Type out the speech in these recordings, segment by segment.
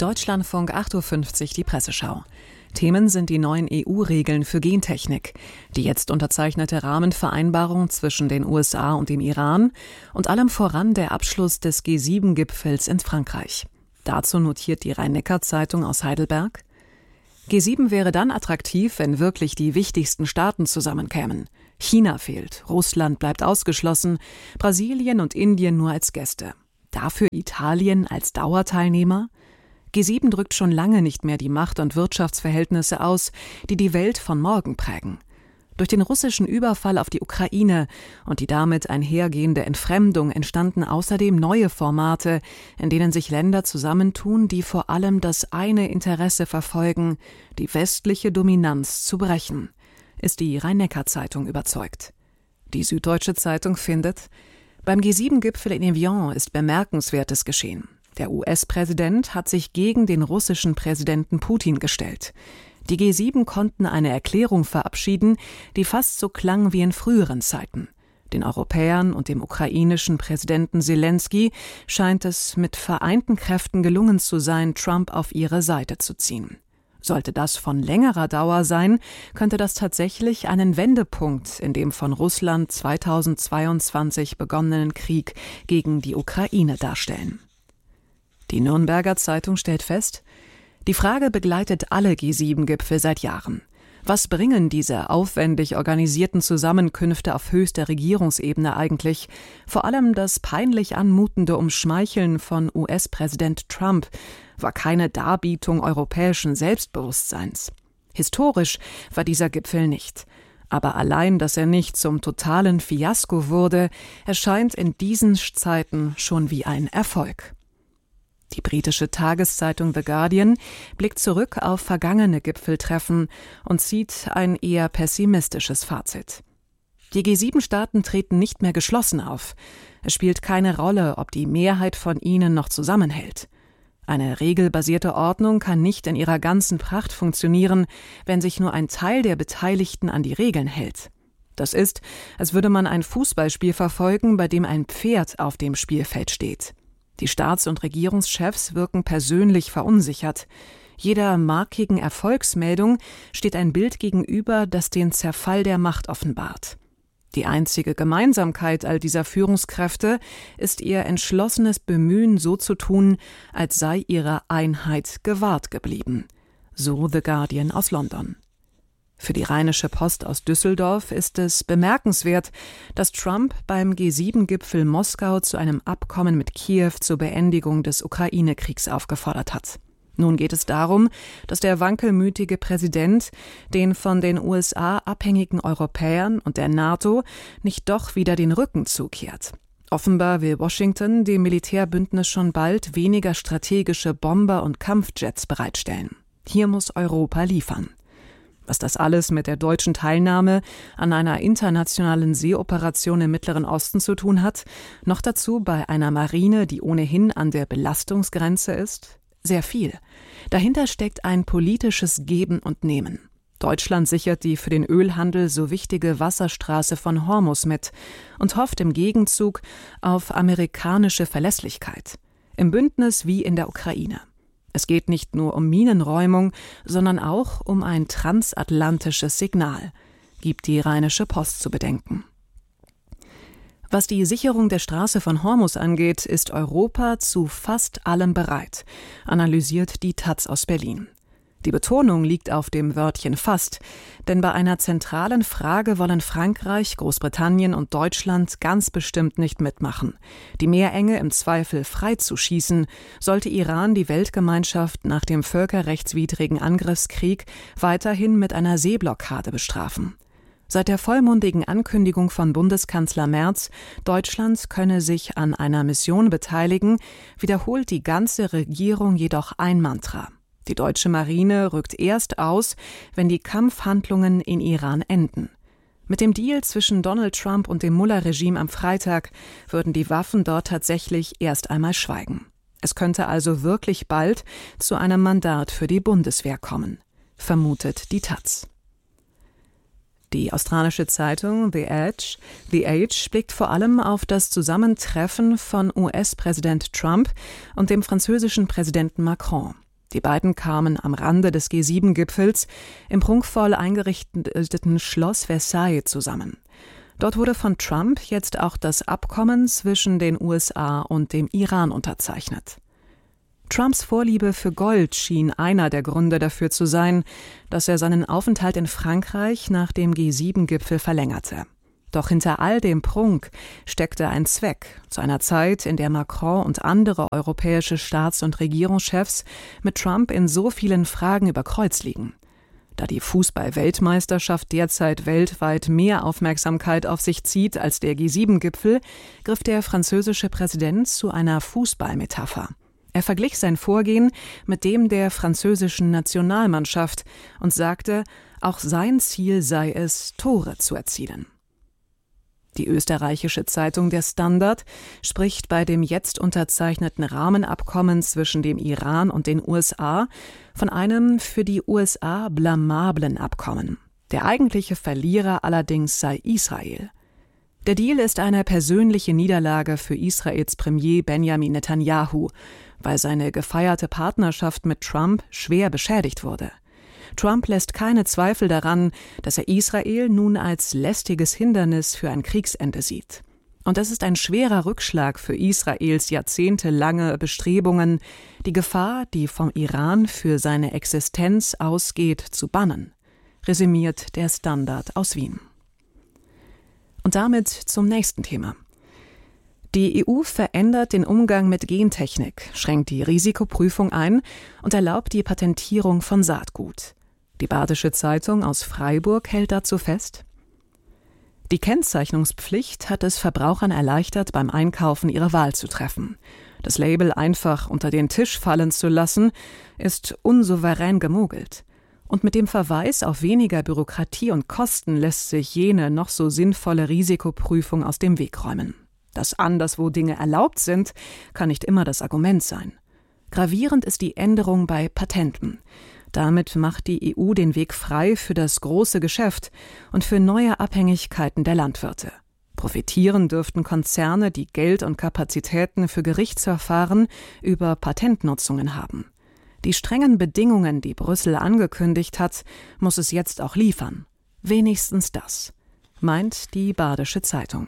Deutschlandfunk 8.50 Uhr, die Presseschau. Themen sind die neuen EU-Regeln für Gentechnik, die jetzt unterzeichnete Rahmenvereinbarung zwischen den USA und dem Iran und allem voran der Abschluss des G7-Gipfels in Frankreich. Dazu notiert die Rhein-Neckar-Zeitung aus Heidelberg: G7 wäre dann attraktiv, wenn wirklich die wichtigsten Staaten zusammenkämen. China fehlt, Russland bleibt ausgeschlossen, Brasilien und Indien nur als Gäste. Dafür Italien als Dauerteilnehmer? G7 drückt schon lange nicht mehr die Macht- und Wirtschaftsverhältnisse aus, die die Welt von morgen prägen. Durch den russischen Überfall auf die Ukraine und die damit einhergehende Entfremdung entstanden außerdem neue Formate, in denen sich Länder zusammentun, die vor allem das eine Interesse verfolgen, die westliche Dominanz zu brechen, ist die Rhein-Neckar-Zeitung überzeugt. Die Süddeutsche Zeitung findet: Beim G7-Gipfel in Evian ist Bemerkenswertes geschehen. Der US-Präsident hat sich gegen den russischen Präsidenten Putin gestellt. Die G7 konnten eine Erklärung verabschieden, die fast so klang wie in früheren Zeiten. Den Europäern und dem ukrainischen Präsidenten Selenskyj scheint es mit vereinten Kräften gelungen zu sein, Trump auf ihre Seite zu ziehen. Sollte das von längerer Dauer sein, könnte das tatsächlich einen Wendepunkt in dem von Russland 2022 begonnenen Krieg gegen die Ukraine darstellen. Die Nürnberger Zeitung stellt fest: Die Frage begleitet alle G7-Gipfel seit Jahren. Was bringen diese aufwendig organisierten Zusammenkünfte auf höchster Regierungsebene eigentlich? Vor allem das peinlich anmutende Umschmeicheln von US-Präsident Trump war keine Darbietung europäischen Selbstbewusstseins. Historisch war dieser Gipfel nicht. Aber allein, dass er nicht zum totalen Fiasko wurde, erscheint in diesen Zeiten schon wie ein Erfolg. Die britische Tageszeitung The Guardian blickt zurück auf vergangene Gipfeltreffen und zieht ein eher pessimistisches Fazit. Die G7-Staaten treten nicht mehr geschlossen auf. Es spielt keine Rolle, ob die Mehrheit von ihnen noch zusammenhält. Eine regelbasierte Ordnung kann nicht in ihrer ganzen Pracht funktionieren, wenn sich nur ein Teil der Beteiligten an die Regeln hält. Das ist, als würde man ein Fußballspiel verfolgen, bei dem ein Pferd auf dem Spielfeld steht. Die Staats- und Regierungschefs wirken persönlich verunsichert. Jeder markigen Erfolgsmeldung steht ein Bild gegenüber, das den Zerfall der Macht offenbart. Die einzige Gemeinsamkeit all dieser Führungskräfte ist ihr entschlossenes Bemühen, so zu tun, als sei ihre Einheit gewahrt geblieben. So The Guardian aus London. Für die Rheinische Post aus Düsseldorf ist es bemerkenswert, dass Trump beim G7-Gipfel Moskau zu einem Abkommen mit Kiew zur Beendigung des Ukraine-Kriegs aufgefordert hat. Nun geht es darum, dass der wankelmütige Präsident den von den USA abhängigen Europäern und der NATO nicht doch wieder den Rücken zukehrt. Offenbar will Washington dem Militärbündnis schon bald weniger strategische Bomber und Kampfjets bereitstellen. Hier muss Europa liefern. Was das alles mit der deutschen Teilnahme an einer internationalen Seeoperation im Mittleren Osten zu tun hat, noch dazu bei einer Marine, die ohnehin an der Belastungsgrenze ist? Sehr viel. Dahinter steckt ein politisches Geben und Nehmen. Deutschland sichert die für den Ölhandel so wichtige Wasserstraße von Hormuz mit und hofft im Gegenzug auf amerikanische Verlässlichkeit. Im Bündnis wie in der Ukraine. Es geht nicht nur um Minenräumung, sondern auch um ein transatlantisches Signal, gibt die Rheinische Post zu bedenken. Was die Sicherung der Straße von Hormuz angeht, ist Europa zu fast allem bereit, analysiert die taz aus Berlin. Die Betonung liegt auf dem Wörtchen fast, denn bei einer zentralen Frage wollen Frankreich, Großbritannien und Deutschland ganz bestimmt nicht mitmachen. Die Meerenge im Zweifel freizuschießen, sollte Iran die Weltgemeinschaft nach dem völkerrechtswidrigen Angriffskrieg weiterhin mit einer Seeblockade bestrafen. Seit der vollmundigen Ankündigung von Bundeskanzler Merz, Deutschland könne sich an einer Mission beteiligen, wiederholt die ganze Regierung jedoch ein Mantra: Die deutsche Marine rückt erst aus, wenn die Kampfhandlungen in Iran enden. Mit dem Deal zwischen Donald Trump und dem Mullah-Regime am Freitag würden die Waffen dort tatsächlich erst einmal schweigen. Es könnte also wirklich bald zu einem Mandat für die Bundeswehr kommen, vermutet die taz. Die australische Zeitung The Age blickt vor allem auf das Zusammentreffen von US-Präsident Trump und dem französischen Präsidenten Macron. Die beiden kamen am Rande des G7-Gipfels im prunkvoll eingerichteten Schloss Versailles zusammen. Dort wurde von Trump jetzt auch das Abkommen zwischen den USA und dem Iran unterzeichnet. Trumps Vorliebe für Gold schien einer der Gründe dafür zu sein, dass er seinen Aufenthalt in Frankreich nach dem G7-Gipfel verlängerte. Doch hinter all dem Prunk steckte ein Zweck, zu einer Zeit, in der Macron und andere europäische Staats- und Regierungschefs mit Trump in so vielen Fragen über Kreuz liegen. Da die Fußball-Weltmeisterschaft derzeit weltweit mehr Aufmerksamkeit auf sich zieht als der G7-Gipfel, griff der französische Präsident zu einer Fußballmetapher. Er verglich sein Vorgehen mit dem der französischen Nationalmannschaft und sagte, auch sein Ziel sei es, Tore zu erzielen. Die österreichische Zeitung Der Standard spricht bei dem jetzt unterzeichneten Rahmenabkommen zwischen dem Iran und den USA von einem für die USA blamablen Abkommen. Der eigentliche Verlierer allerdings sei Israel. Der Deal ist eine persönliche Niederlage für Israels Premier Benjamin Netanyahu, weil seine gefeierte Partnerschaft mit Trump schwer beschädigt wurde. Trump lässt keine Zweifel daran, dass er Israel nun als lästiges Hindernis für ein Kriegsende sieht. Und das ist ein schwerer Rückschlag für Israels jahrzehntelange Bestrebungen, die Gefahr, die vom Iran für seine Existenz ausgeht, zu bannen, resümiert der Standard aus Wien. Und damit zum nächsten Thema. Die EU verändert den Umgang mit Gentechnik, schränkt die Risikoprüfung ein und erlaubt die Patentierung von Saatgut. Die Badische Zeitung aus Freiburg hält dazu fest: Die Kennzeichnungspflicht hat es Verbrauchern erleichtert, beim Einkaufen ihre Wahl zu treffen. Das Label einfach unter den Tisch fallen zu lassen, ist unsouverän gemogelt. Und mit dem Verweis auf weniger Bürokratie und Kosten lässt sich jene noch so sinnvolle Risikoprüfung aus dem Weg räumen. Dass anderswo Dinge erlaubt sind, kann nicht immer das Argument sein. Gravierend ist die Änderung bei Patenten. Damit macht die EU den Weg frei für das große Geschäft und für neue Abhängigkeiten der Landwirte. Profitieren dürften Konzerne, die Geld und Kapazitäten für Gerichtsverfahren über Patentnutzungen haben. Die strengen Bedingungen, die Brüssel angekündigt hat, muss es jetzt auch liefern. Wenigstens das, meint die Badische Zeitung.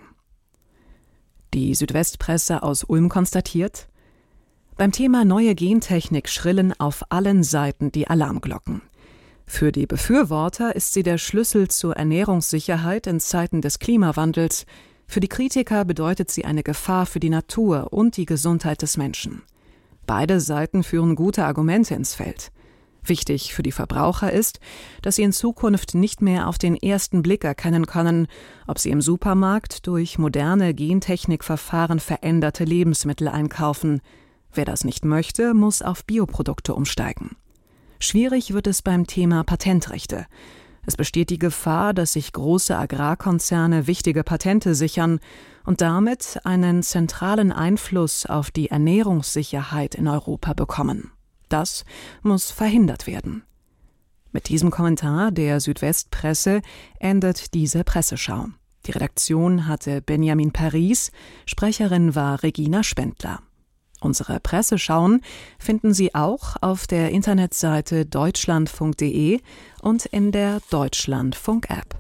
Die Südwestpresse aus Ulm konstatiert: Beim Thema neue Gentechnik schrillen auf allen Seiten die Alarmglocken. Für die Befürworter ist sie der Schlüssel zur Ernährungssicherheit in Zeiten des Klimawandels. Für die Kritiker bedeutet sie eine Gefahr für die Natur und die Gesundheit des Menschen. Beide Seiten führen gute Argumente ins Feld. Wichtig für die Verbraucher ist, dass sie in Zukunft nicht mehr auf den ersten Blick erkennen können, ob sie im Supermarkt durch moderne Gentechnikverfahren veränderte Lebensmittel einkaufen. Wer das nicht möchte, muss auf Bioprodukte umsteigen. Schwierig wird es beim Thema Patentrechte. Es besteht die Gefahr, dass sich große Agrarkonzerne wichtige Patente sichern und damit einen zentralen Einfluss auf die Ernährungssicherheit in Europa bekommen. Das muss verhindert werden. Mit diesem Kommentar der Südwestpresse endet diese Presseschau. Die Redaktion hatte Benjamin Paris, Sprecherin war Regina Spendler. Unsere Presseschauen finden Sie auch auf der Internetseite deutschlandfunk.de und in der Deutschlandfunk-App.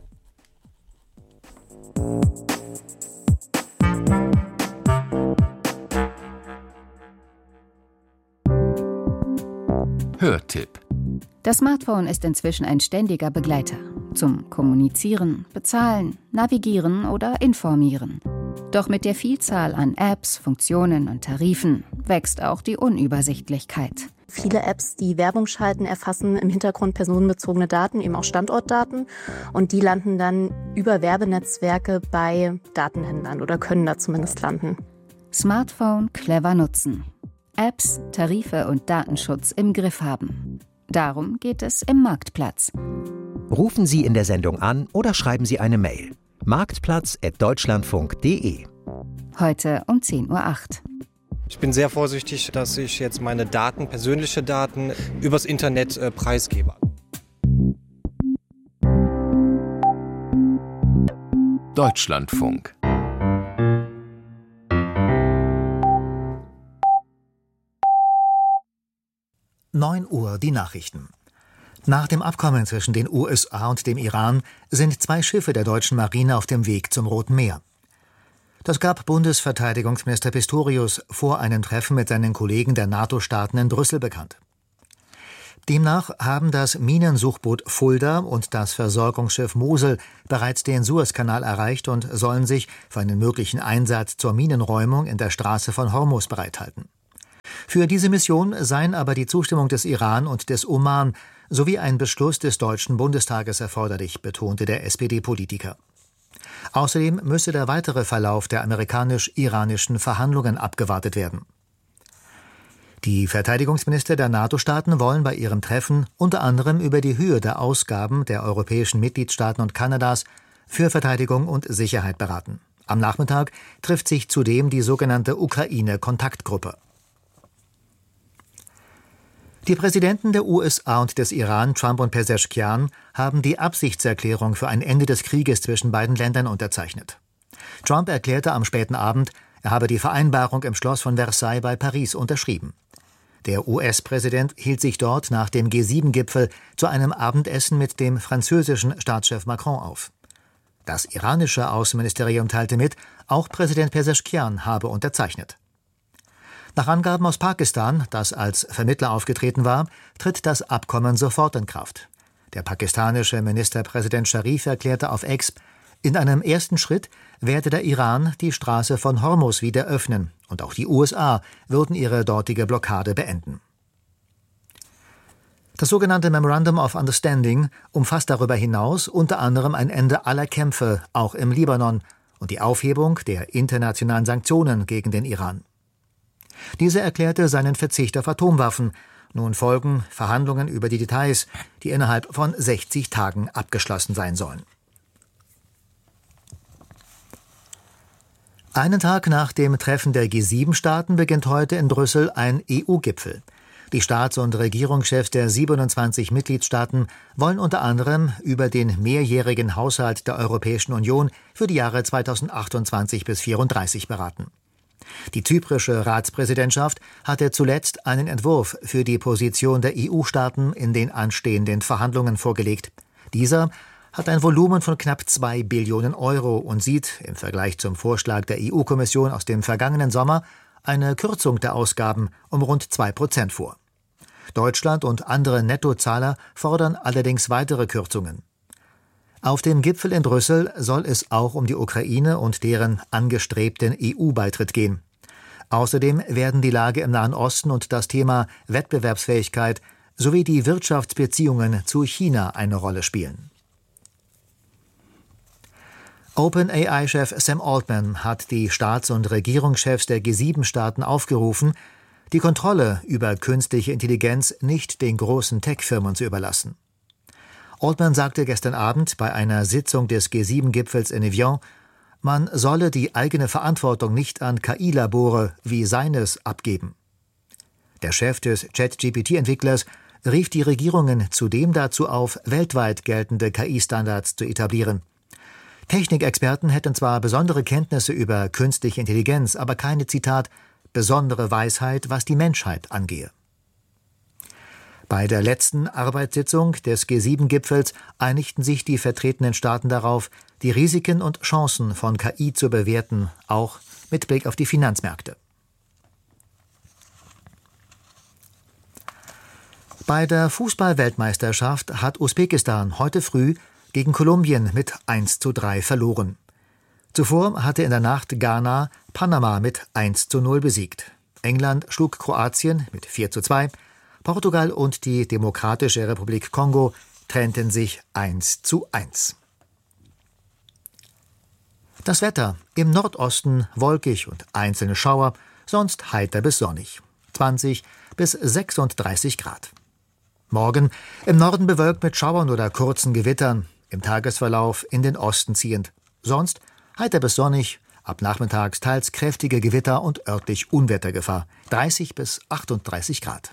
Hörtipp. Das Smartphone ist inzwischen ein ständiger Begleiter. Zum Kommunizieren, Bezahlen, Navigieren oder Informieren. Doch mit der Vielzahl an Apps, Funktionen und Tarifen wächst auch die Unübersichtlichkeit. Viele Apps, die Werbung schalten, erfassen im Hintergrund personenbezogene Daten, eben auch Standortdaten. Und die landen dann über Werbenetzwerke bei Datenhändlern oder können da zumindest landen. Smartphone clever nutzen. Apps, Tarife und Datenschutz im Griff haben. Darum geht es im Marktplatz. Rufen Sie in der Sendung an oder schreiben Sie eine Mail. marktplatz@deutschlandfunk.de. Heute um 10:08 Uhr. Ich bin sehr vorsichtig, dass ich jetzt meine Daten, persönliche Daten, übers Internet preisgebe. Deutschlandfunk. 9 Uhr die Nachrichten. Nach dem Abkommen zwischen den USA und dem Iran sind 2 Schiffe der deutschen Marine auf dem Weg zum Roten Meer. Das gab Bundesverteidigungsminister Pistorius vor einem Treffen mit seinen Kollegen der NATO-Staaten in Brüssel bekannt. Demnach haben das Minensuchboot Fulda und das Versorgungsschiff Mosel bereits den Suezkanal erreicht und sollen sich für einen möglichen Einsatz zur Minenräumung in der Straße von Hormuz bereithalten. Für diese Mission seien aber die Zustimmung des Iran und des Oman sowie ein Beschluss des Deutschen Bundestages erforderlich, betonte der SPD-Politiker. Außerdem müsse der weitere Verlauf der amerikanisch-iranischen Verhandlungen abgewartet werden. Die Verteidigungsminister der NATO-Staaten wollen bei ihrem Treffen unter anderem über die Höhe der Ausgaben der europäischen Mitgliedstaaten und Kanadas für Verteidigung und Sicherheit beraten. Am Nachmittag trifft sich zudem die sogenannte Ukraine-Kontaktgruppe. Die Präsidenten der USA und des Iran, Trump und Pezeshkian, haben die Absichtserklärung für ein Ende des Krieges zwischen beiden Ländern unterzeichnet. Trump erklärte am späten Abend, er habe die Vereinbarung im Schloss von Versailles bei Paris unterschrieben. Der US-Präsident hielt sich dort nach dem G7-Gipfel zu einem Abendessen mit dem französischen Staatschef Macron auf. Das iranische Außenministerium teilte mit, auch Präsident Pezeshkian habe unterzeichnet. Nach Angaben aus Pakistan, das als Vermittler aufgetreten war, tritt das Abkommen sofort in Kraft. Der pakistanische Ministerpräsident Sharif erklärte auf X, in einem ersten Schritt werde der Iran die Straße von Hormuz wieder öffnen und auch die USA würden ihre dortige Blockade beenden. Das sogenannte Memorandum of Understanding umfasst darüber hinaus unter anderem ein Ende aller Kämpfe, auch im Libanon, und die Aufhebung der internationalen Sanktionen gegen den Iran. Dieser erklärte seinen Verzicht auf Atomwaffen. Nun folgen Verhandlungen über die Details, die innerhalb von 60 Tagen abgeschlossen sein sollen. Einen Tag nach dem Treffen der G7-Staaten beginnt heute in Brüssel ein EU-Gipfel. Die Staats- und Regierungschefs der 27 Mitgliedstaaten wollen unter anderem über den mehrjährigen Haushalt der Europäischen Union für die Jahre 2028 bis 2034 beraten. Die zyprische Ratspräsidentschaft hatte zuletzt einen Entwurf für die Position der EU-Staaten in den anstehenden Verhandlungen vorgelegt. Dieser hat ein Volumen von knapp 2 Billionen Euro und sieht im Vergleich zum Vorschlag der EU-Kommission aus dem vergangenen Sommer eine Kürzung der Ausgaben um rund 2% vor. Deutschland und andere Nettozahler fordern allerdings weitere Kürzungen. Auf dem Gipfel in Brüssel soll es auch um die Ukraine und deren angestrebten EU-Beitritt gehen. Außerdem werden die Lage im Nahen Osten und das Thema Wettbewerbsfähigkeit sowie die Wirtschaftsbeziehungen zu China eine Rolle spielen. OpenAI-Chef Sam Altman hat die Staats- und Regierungschefs der G7-Staaten aufgerufen, die Kontrolle über künstliche Intelligenz nicht den großen Tech-Firmen zu überlassen. Altman sagte gestern Abend bei einer Sitzung des G7-Gipfels in Evian, man solle die eigene Verantwortung nicht an KI-Labore wie seines abgeben. Der Chef des ChatGPT-Entwicklers rief die Regierungen zudem dazu auf, weltweit geltende KI-Standards zu etablieren. Technikexperten hätten zwar besondere Kenntnisse über künstliche Intelligenz, aber keine, Zitat, besondere Weisheit, was die Menschheit angehe. Bei der letzten Arbeitssitzung des G7-Gipfels einigten sich die vertretenen Staaten darauf, die Risiken und Chancen von KI zu bewerten, auch mit Blick auf die Finanzmärkte. Bei der Fußball-Weltmeisterschaft hat Usbekistan heute früh gegen Kolumbien mit 1:3 verloren. Zuvor hatte in der Nacht Ghana Panama mit 1:0 besiegt. England schlug Kroatien mit 4:2. Portugal und die Demokratische Republik Kongo trennten sich 1:1. Das Wetter: im Nordosten wolkig und einzelne Schauer, sonst heiter bis sonnig. 20 bis 36 Grad. Morgen im Norden bewölkt mit Schauern oder kurzen Gewittern, im Tagesverlauf in den Osten ziehend. Sonst heiter bis sonnig, ab nachmittags teils kräftige Gewitter und örtlich Unwettergefahr. 30 bis 38 Grad.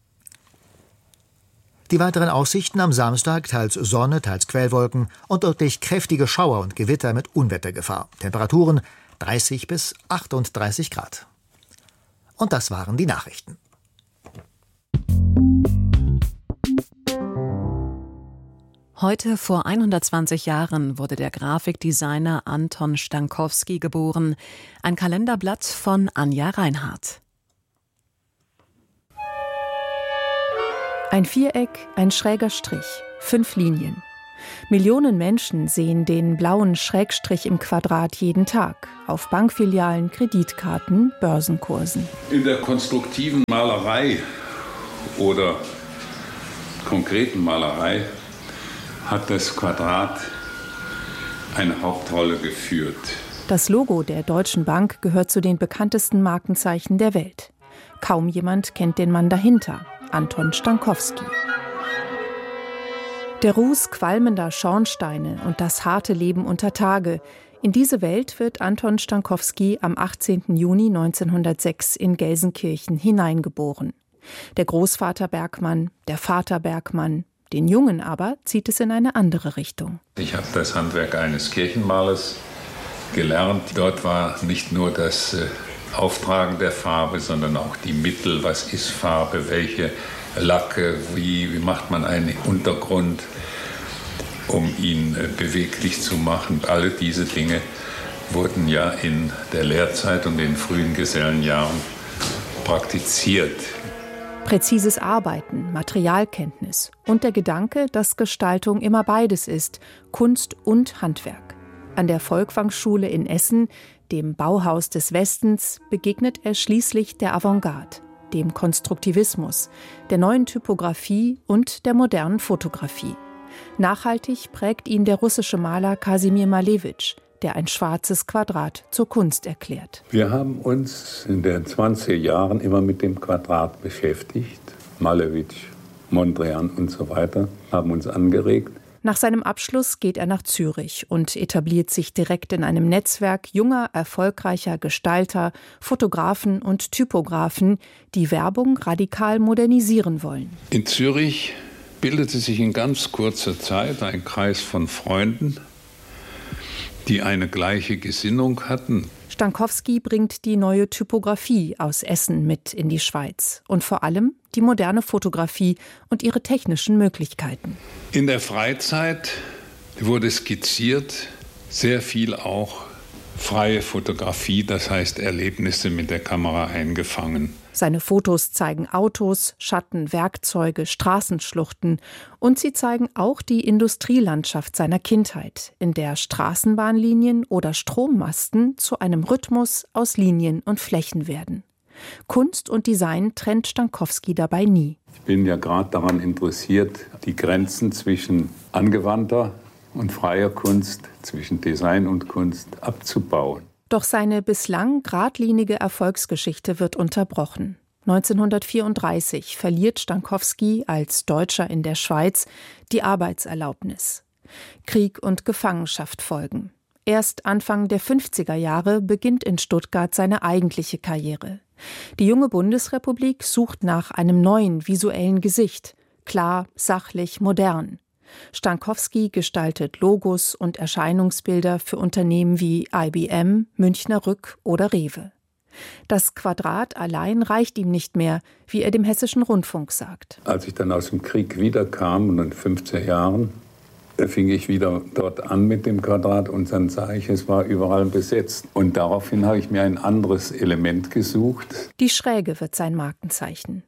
Die weiteren Aussichten am Samstag: teils Sonne, teils Quellwolken und örtlich kräftige Schauer und Gewitter mit Unwettergefahr. Temperaturen 30 bis 38 Grad. Und das waren die Nachrichten. Heute vor 120 Jahren wurde der Grafikdesigner Anton Stankowski geboren. Ein Kalenderblatt von Anja Reinhardt. Ein Viereck, ein schräger Strich, 5 Linien. Millionen Menschen sehen den blauen Schrägstrich im Quadrat jeden Tag. Auf Bankfilialen, Kreditkarten, Börsenkursen. In der konstruktiven Malerei oder konkreten Malerei hat das Quadrat eine Hauptrolle geführt. Das Logo der Deutschen Bank gehört zu den bekanntesten Markenzeichen der Welt. Kaum jemand kennt den Mann dahinter, Anton Stankowski. Der Ruß qualmender Schornsteine und das harte Leben unter Tage. In diese Welt wird Anton Stankowski am 18. Juni 1906 in Gelsenkirchen hineingeboren. Der Großvater Bergmann, der Vater Bergmann. Den Jungen aber zieht es in eine andere Richtung. Ich habe das Handwerk eines Kirchenmalers gelernt. Dort war nicht nur das Auftragen der Farbe, sondern auch die Mittel. Was ist Farbe? Welche Lacke? Wie macht man einen Untergrund, um ihn beweglich zu machen? Alle diese Dinge wurden ja in der Lehrzeit und in frühen Gesellenjahren praktiziert. Präzises Arbeiten, Materialkenntnis und der Gedanke, dass Gestaltung immer beides ist, Kunst und Handwerk. An der Folkwang-Schule in Essen, dem Bauhaus des Westens, begegnet er schließlich der Avantgarde, dem Konstruktivismus, der neuen Typografie und der modernen Fotografie. Nachhaltig prägt ihn der russische Maler Kasimir Malewitsch, der ein schwarzes Quadrat zur Kunst erklärt. Wir haben uns in den 20er Jahren immer mit dem Quadrat beschäftigt. Malewitsch, Mondrian und so weiter haben uns angeregt. Nach seinem Abschluss geht er nach Zürich und etabliert sich direkt in einem Netzwerk junger, erfolgreicher Gestalter, Fotografen und Typografen, die Werbung radikal modernisieren wollen. In Zürich bildete sich in ganz kurzer Zeit ein Kreis von Freunden, die eine gleiche Gesinnung hatten. Stankowski bringt die neue Typografie aus Essen mit in die Schweiz und vor allem die moderne Fotografie und ihre technischen Möglichkeiten. In der Freizeit wurde skizziert, sehr viel auch freie Fotografie, das heißt Erlebnisse mit der Kamera eingefangen. Seine Fotos zeigen Autos, Schatten, Werkzeuge, Straßenschluchten und sie zeigen auch die Industrielandschaft seiner Kindheit, in der Straßenbahnlinien oder Strommasten zu einem Rhythmus aus Linien und Flächen werden. Kunst und Design trennt Stankowski dabei nie. Ich bin ja gerade daran interessiert, die Grenzen zwischen angewandter und freier Kunst, zwischen Design und Kunst abzubauen. Doch seine bislang geradlinige Erfolgsgeschichte wird unterbrochen. 1934 verliert Stankowski als Deutscher in der Schweiz die Arbeitserlaubnis. Krieg und Gefangenschaft folgen. Erst Anfang der 50er Jahre beginnt in Stuttgart seine eigentliche Karriere. Die junge Bundesrepublik sucht nach einem neuen visuellen Gesicht, klar, sachlich, modern. Stankowski gestaltet Logos und Erscheinungsbilder für Unternehmen wie IBM, Münchner Rück oder Rewe. Das Quadrat allein reicht ihm nicht mehr, wie er dem Hessischen Rundfunk sagt. Als ich dann aus dem Krieg wiederkam, in den 50er Jahren, fing ich wieder dort an mit dem Quadrat und dann sah ich, es war überall besetzt. Und daraufhin habe ich mir ein anderes Element gesucht. Die Schräge wird sein Markenzeichen.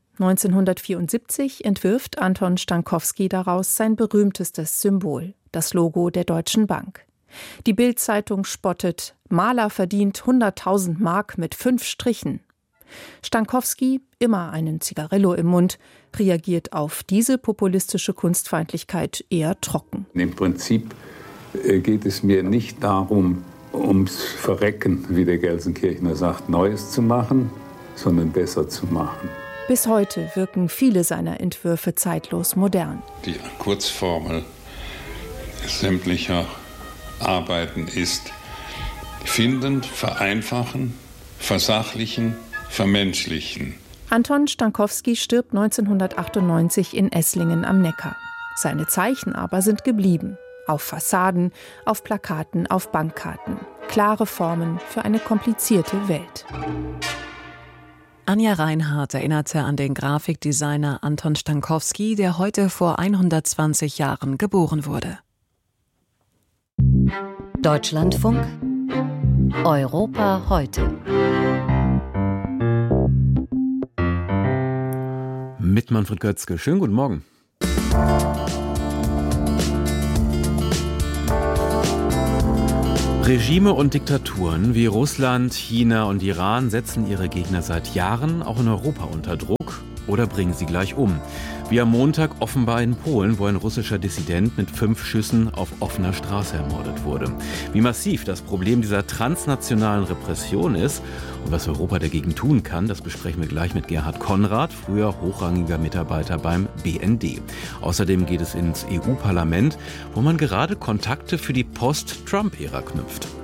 1974 entwirft Anton Stankowski daraus sein berühmtestes Symbol, das Logo der Deutschen Bank. Die Bild-Zeitung spottet, Maler verdient 100.000 Mark mit 5 Strichen. Stankowski, immer einen Zigarillo im Mund, reagiert auf diese populistische Kunstfeindlichkeit eher trocken. Im Prinzip geht es mir nicht darum, ums Verrecken, wie der Gelsenkirchner sagt, Neues zu machen, sondern besser zu machen. Bis heute wirken viele seiner Entwürfe zeitlos modern. Die Kurzformel sämtlicher Arbeiten ist finden, vereinfachen, versachlichen, vermenschlichen. Anton Stankowski stirbt 1998 in Esslingen am Neckar. Seine Zeichen aber sind geblieben. Auf Fassaden, auf Plakaten, auf Bankkarten. Klare Formen für eine komplizierte Welt. Anja Reinhardt erinnerte an den Grafikdesigner Anton Stankowski, der heute vor 120 Jahren geboren wurde. Deutschlandfunk Europa heute. Mit Manfred Götzke. Schönen guten Morgen. Regime und Diktaturen wie Russland, China und Iran setzen ihre Gegner seit Jahren auch in Europa unter Druck oder bringen sie gleich um. Wie am Montag offenbar in Polen, wo ein russischer Dissident mit 5 Schüssen auf offener Straße ermordet wurde. Wie massiv das Problem dieser transnationalen Repression ist und was Europa dagegen tun kann, das besprechen wir gleich mit Gerhard Konrad, früher hochrangiger Mitarbeiter beim BND. Außerdem geht es ins EU-Parlament, wo man gerade Kontakte für die Post-Trump-Ära knüpft.